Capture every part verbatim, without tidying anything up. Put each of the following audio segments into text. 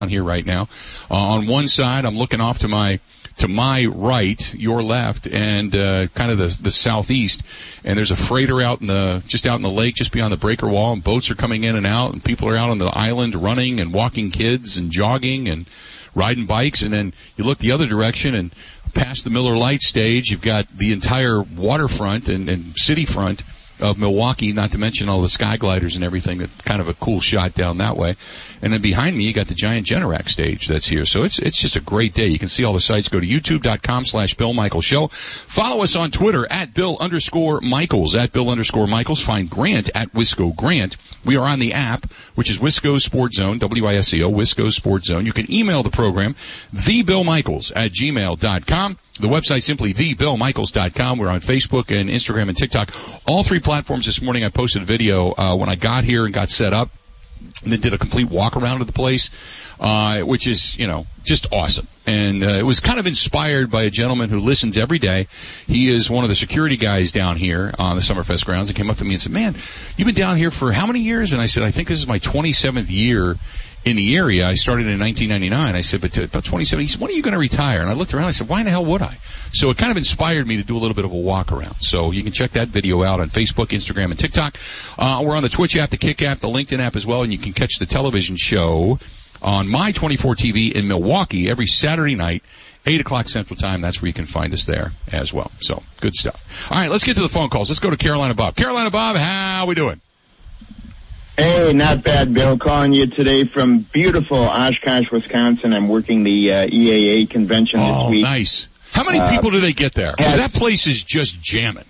here right now. Uh, on one side, I'm looking off to my to my right, your left, and uh, kind of the the southeast. And there's a freighter out in the just out in the lake, just beyond the breaker wall, and boats are coming in and out, and people are out on the island running and walking kids and jogging and riding bikes. And then you look the other direction, and past the Miller Lite stage, you've got the entire waterfront and, and city front of Milwaukee, not to mention all the sky gliders and everything. That kind of a cool shot down that way. And then behind me, you got the giant Generac stage that's here. So it's it's just a great day. You can see all the sites. Go to youtube.com slash Bill Michaels Show. Follow us on Twitter at Bill underscore Michaels, at Bill underscore Michaels. Find Grant at Wisco Grant. We are on the app, which is Wisco Sports Zone, W I S C O, Wisco Sports Zone. You can email the program, the Bill Michaels at gmail dot com. The website simply the bill michaels dot com. We're on Facebook and Instagram and TikTok. All three platforms this morning. I posted a video uh, when I got here and got set up, and then did a complete walk around of the place, uh, which is, you know, just awesome. And uh, it was kind of inspired by a gentleman who listens every day. He is one of the security guys down here on the Summerfest grounds, and came up to me and said, "Man, you've been down here for how many years?" And I said, "I think this is my twenty-seventh year in the area. I started in nineteen ninety-nine. I said, but to about twenty-seven. He said, "When are you going to retire?" And I looked around. I said, "Why in the hell would I?" So it kind of inspired me to do a little bit of a walk around. So you can check that video out on Facebook, Instagram, and TikTok. Uh, we're on the Twitch app, the Kick app, the LinkedIn app as well, and you can catch the television show on My twenty-four T V in Milwaukee every Saturday night, eight o'clock Central Time. That's where you can find us there as well. So good stuff. All right, let's get to the phone calls. Let's go to Carolina Bob. Carolina Bob, how we doing? Hey, not bad, Bill. Calling you today from beautiful Oshkosh, Wisconsin. I'm working the uh, E A A convention oh, this week. Oh, nice. How many people uh, do they get there? Because that place is just jamming.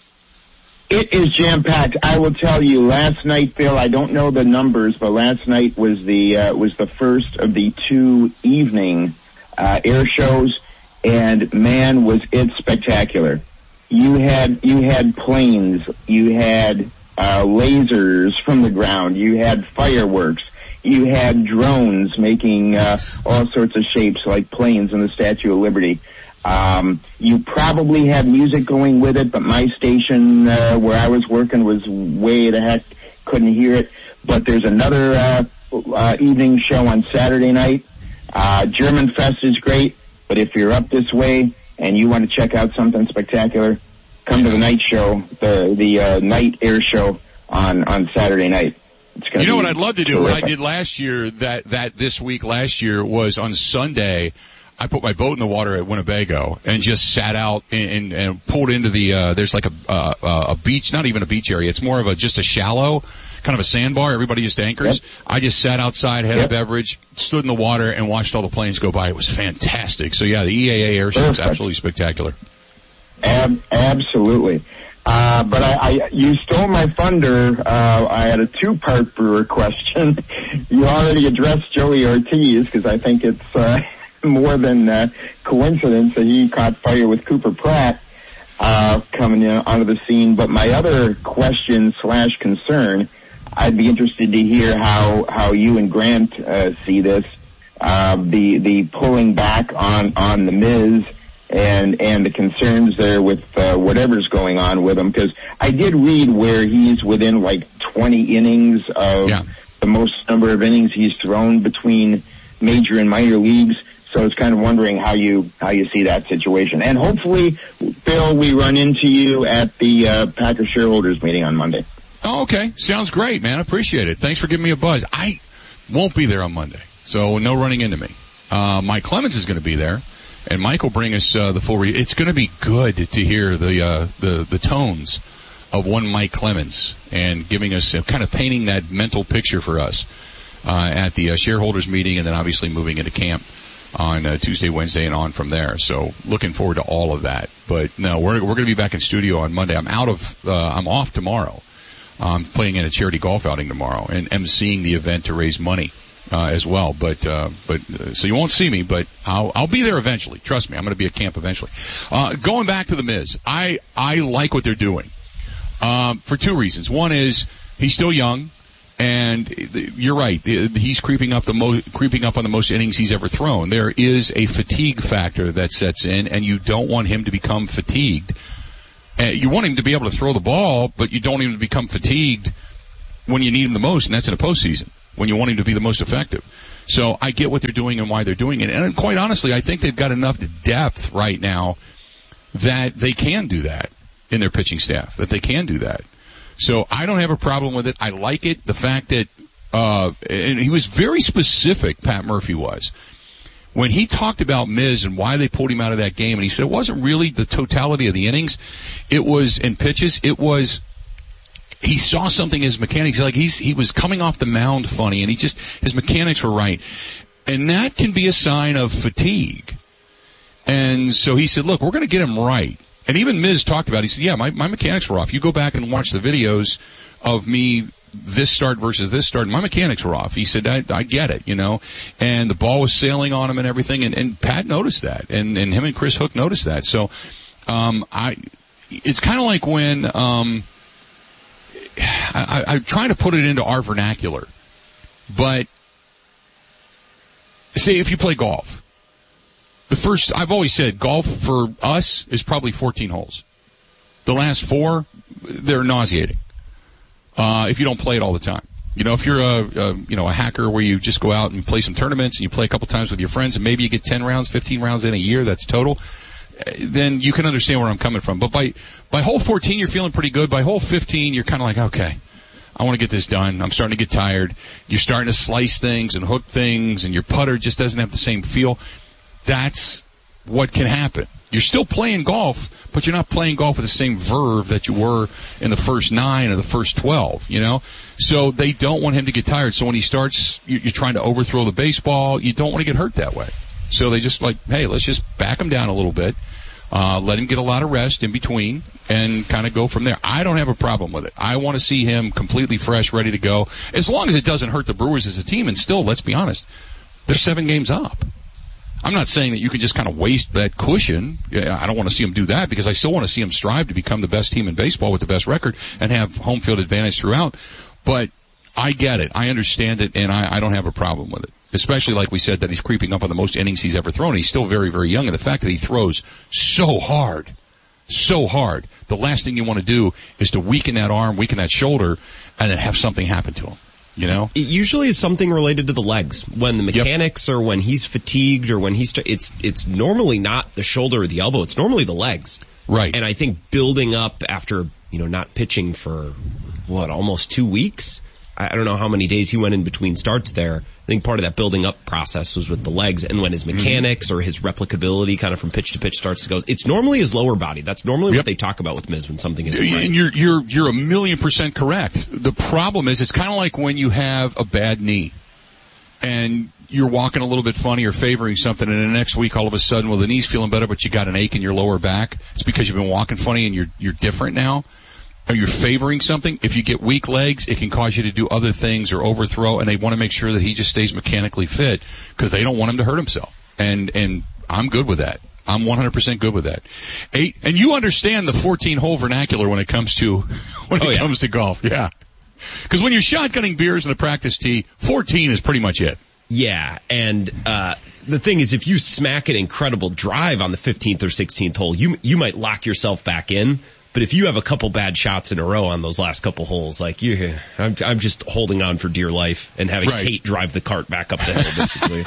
It is jam-packed. I will tell you, last night, Bill, I don't know the numbers, but last night was the uh, was the first of the two evening uh, air shows, and man, was it spectacular. You had you had planes, you had uh, lasers from the ground, you had fireworks, you had drones making uh, all sorts of shapes like planes in the Statue of Liberty. Um, you probably had music going with it, but my station uh, where I was working was way the heck, couldn't hear it. But there's another uh, uh, evening show on Saturday night. Uh, German Fest is great, but if you're up this way and you want to check out something spectacular, come to the night show, the the uh, night air show on on Saturday night. It's gonna you know be what I'd love to do? terrific. What I did last year, that that this week last year, was on Sunday. I put my boat in the water at Winnebago and just sat out and, and, and pulled into the, uh, there's like a, uh, a beach, not even a beach area. It's more of a, just a shallow, kind of a sandbar. Everybody just anchors. Yep. I just sat outside, had yep. a beverage, stood in the water and watched all the planes go by. It was fantastic. So yeah, the E A A air show is absolutely spectacular. Ab- absolutely. Uh, but I, I, you stole my thunder. Uh, I had a two-part brewer question. You already addressed Joey Ortiz because I think it's, uh, more than uh, coincidence that he caught fire with Cooper Pratt uh, coming in onto the scene. But my other question slash concern, I'd be interested to hear how how you and Grant uh, see this, uh, the the pulling back on on the Miz and and the concerns there with uh, whatever's going on with him. Because I did read where he's within like twenty innings of yeah. the most number of innings he's thrown between major and minor leagues. So I was kind of wondering how you how you see that situation. And hopefully, Bill, we run into you at the uh, Packer shareholders meeting on Monday. Oh, okay. Sounds great, man. I appreciate it. Thanks for giving me a buzz. I won't be there on Monday, so no running into me. Uh, Mike Clemens is going to be there, and Mike will bring us uh, the full re- It's going to be good to hear the, uh, the, the tones of one Mike Clemens and giving us, uh, kind of painting that mental picture for us uh, at the uh, shareholders meeting, and then obviously moving into camp on uh, Tuesday, Wednesday, and on from there. So looking forward to all of that. But no, we're we're going to be back in studio on Monday. I'm out of uh, I'm off tomorrow. I'm playing in a charity golf outing tomorrow and emceeing the event to raise money uh, as well. But uh, but uh, so you won't see me, but I'll I'll be there eventually. Trust me, I'm going to be at camp eventually. Uh, going back to the Miz, I I like what they're doing um, for two reasons. One is he's still young. And you're right. He's creeping up the mo- creeping up on the most innings he's ever thrown. There is a fatigue factor that sets in, and you don't want him to become fatigued. Uh, you want him to be able to throw the ball, but you don't want him to become fatigued when you need him the most, and that's in a postseason. when you want him to be the most effective. So I get what they're doing and why they're doing it. And quite honestly, I think they've got enough depth right now that they can do that in their pitching staff, that they can do that. So I don't have a problem with it. I like it. The fact that, uh, and he was very specific, Pat Murphy was, when he talked about Miz and why they pulled him out of that game. And he said it wasn't really the totality of the innings. It was in pitches. It was, he saw something in his mechanics, like he's, he was coming off the mound funny, and he just, his mechanics were right. And that can be a sign of fatigue. And so he said, look, we're going to get him right. And even Miz talked about it. He said, yeah, my, my mechanics were off. You go back and watch the videos of me this start versus this start, and my mechanics were off. He said, I, I get it, you know. And the ball was sailing on him and everything, and, and Pat noticed that. And, and him and Chris Hook noticed that. So, um, I, it's kind of like when, um, I, I, I'm trying to put it into our vernacular, but say if you play golf, the first, I've always said golf for us is probably fourteen holes. The last four, they're nauseating. Uh, if you don't play it all the time. You know, if you're a, a, you know, a hacker where you just go out and play some tournaments and you play a couple times with your friends and maybe you get ten rounds, fifteen rounds in a year, that's total, then you can understand where I'm coming from. But by, by hole fourteen, you're feeling pretty good. By hole fifteen, you're kind of like, okay, I want to get this done. I'm starting to get tired. You're starting to slice things and hook things, and your putter just doesn't have the same feel. That's what can happen. You're still playing golf, but you're not playing golf with the same verve that you were in the first nine or the first twelve, you know? So they don't want him to get tired. So when he starts, you're trying to overthrow the baseball, you don't want to get hurt that way. So they just like, hey, let's just back him down a little bit, uh, let him get a lot of rest in between, and kind of go from there. I don't have a problem with it. I want to see him completely fresh, ready to go, as long as it doesn't hurt the Brewers as a team. And still, let's be honest, they're seven games up. I'm not saying that you can just kind of waste that cushion. I don't want to see him do that, because I still want to see him strive to become the best team in baseball with the best record and have home field advantage throughout. But I get it. I understand it, and I, I don't have a problem with it. Especially, like we said, that he's creeping up on the most innings he's ever thrown. He's still very, very young, and the fact that he throws so hard, so hard, the last thing you want to do is to weaken that arm, weaken that shoulder, and then have something happen to him. You know, it usually is something related to the legs. When the mechanics, yep, or when he's fatigued, or when he's, st- it's it's normally not the shoulder or the elbow. It's normally the legs. Right. And I think building up after, you know, not pitching for what, almost two weeks. I don't know how many days he went in between starts there. I think part of that building up process was with the legs, and when his mechanics, mm-hmm, or his replicability kind of from pitch to pitch starts to go, it's normally his lower body. That's normally, yep, what they talk about with Miz when something is right. And you're, you're, you're a million percent correct. The problem is it's kind of like when you have a bad knee and you're walking a little bit funny or favoring something, and the next week all of a sudden, well, the knee's feeling better, but you got an ache in your lower back. It's because you've been walking funny and you're, you're different now. Or you're favoring something. If you get weak legs, it can cause you to do other things or overthrow, and they want to make sure that he just stays mechanically fit because they don't want him to hurt himself. And, and I'm good with that. I'm one hundred percent good with that. Eight, and you understand the fourteen hole vernacular when it comes to, when it oh, yeah. comes to golf. Yeah. Because when you're shotgunning beers in a practice tee, fourteen is pretty much it. Yeah, and uh the thing is, if you smack an incredible drive on the fifteenth or sixteenth hole, you you might lock yourself back in. But if you have a couple bad shots in a row on those last couple holes, like you, I'm, I'm just holding on for dear life and having right. Kate drive the cart back up the hill, basically.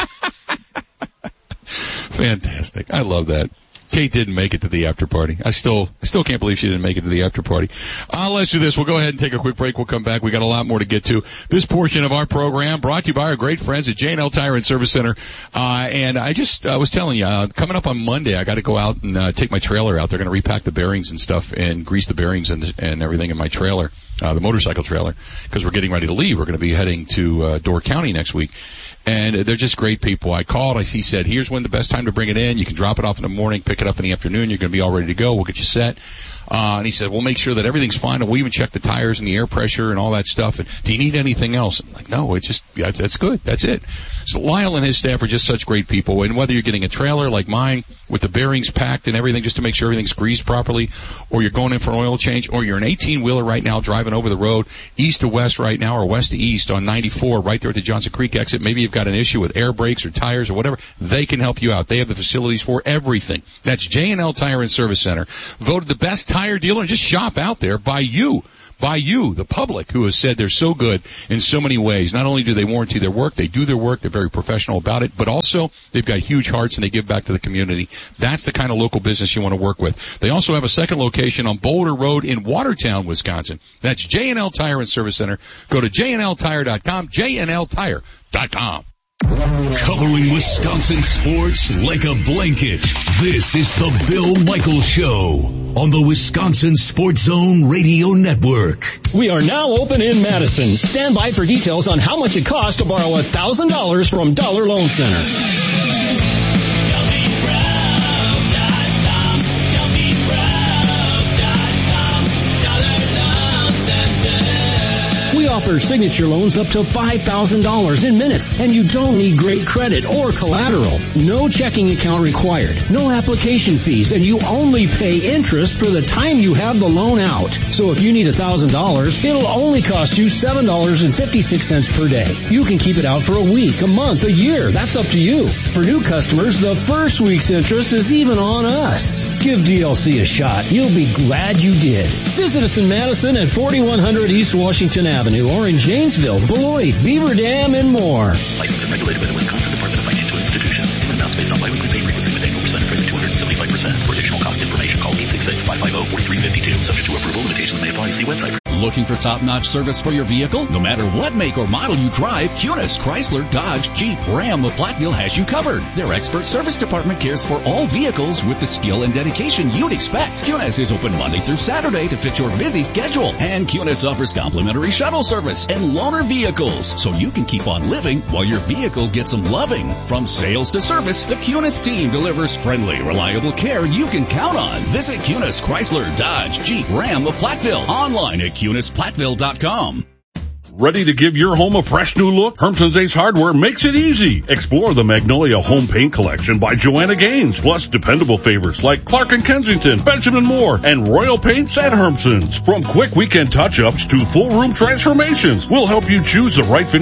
Fantastic. I love that. Kate didn't make it to the after party. I still, I still can't believe she didn't make it to the after party. Uh, let's do this. We'll go ahead and take a quick break. We'll come back. We got a lot more to get to. This portion of our program brought to you by our great friends at J and L Tire and Service Center. Uh, and I just, I was telling you, uh, coming up on Monday, I got to go out and, uh, take my trailer out. They're going to repack the bearings and stuff and grease the bearings and, and everything in my trailer, uh, the motorcycle trailer, because we're getting ready to leave. We're going to be heading to, uh, Door County next week. And they're just great people. I called. I, he said, here's when the best time to bring it in. You can drop it off in the morning, pick it up in the afternoon. You're going to be all ready to go. We'll get you set. Uh, and he said, we'll make sure that everything's fine. And we'll even check the tires and the air pressure and all that stuff. And do you need anything else? I'm like, no, it's just, that's, that's good. That's it. So Lyle and his staff are just such great people. And whether you're getting a trailer like mine with the bearings packed and everything just to make sure everything's greased properly, or you're going in for an oil change, or you're an eighteen wheeler right now driving over the road east to west right now, or west to east on ninety-four right there at the Johnson Creek exit. Maybe you've got an issue with air brakes or tires or whatever. They can help you out. They have the facilities for everything. That's J and L Tire and Service Center. Voted the best tire dealer, and just shop out there by you. by you, the public, who has said they're so good in so many ways. Not only do they warranty their work, they do their work, they're very professional about it, but also they've got huge hearts and they give back to the community. That's the kind of local business you want to work with. They also have a second location on Boulder Road in Watertown, Wisconsin. That's J and L Tire and Service Center. Go to J N L tire dot com, J N L tire dot com. Covering Wisconsin sports like a blanket. This is the Bill Michaels Show on the Wisconsin Sports Zone Radio Network. We are now open in Madison. Stand by for details on how much it costs to borrow one thousand dollars from Dollar Loan Center. We offer signature loans up to five thousand dollars in minutes, and you don't need great credit or collateral. No checking account required, no application fees, and you only pay interest for the time you have the loan out. So if you need one thousand dollars, it'll only cost you seven dollars and fifty-six cents per day. You can keep it out for a week, a month, a year. That's up to you. For new customers, the first week's interest is even on us. Give D L C a shot. You'll be glad you did. Visit us in Madison at forty-one hundred East Washington Avenue, or in Janesville, Beloit, Beaver Dam, and more. Licensed and regulated by the Wisconsin Department of Financial Institutions. Payment amounts based on biweekly pay frequency with annual percentage rate of two hundred seventy-five percent. For additional cost information, call eight six six, five five zero, four three five two. Subject to approval, limitations may apply. See website. Looking for top-notch service for your vehicle? No matter what make or model you drive, Cunis, Chrysler, Dodge, Jeep, Ram, of Platteville has you covered. Their expert service department cares for all vehicles with the skill and dedication you'd expect. Cunis is open Monday through Saturday to fit your busy schedule. And Cunis offers complimentary shuttle service and loaner vehicles, so you can keep on living while your vehicle gets some loving. From sales to service, the Cunis team delivers friendly, reliable care you can count on. Visit Cunis, Chrysler, Dodge, Jeep, Ram of Platteville. Online at Cunis Platteville dot com. Ready to give your home a fresh new look? Hermson's Ace Hardware makes it easy. Explore the Magnolia Home Paint Collection by Joanna Gaines, plus dependable favorites like Clark and Kensington, Benjamin Moore, and Royal Paints at Hermson's. From quick weekend touch-ups to full room transformations, we'll help you choose the right finish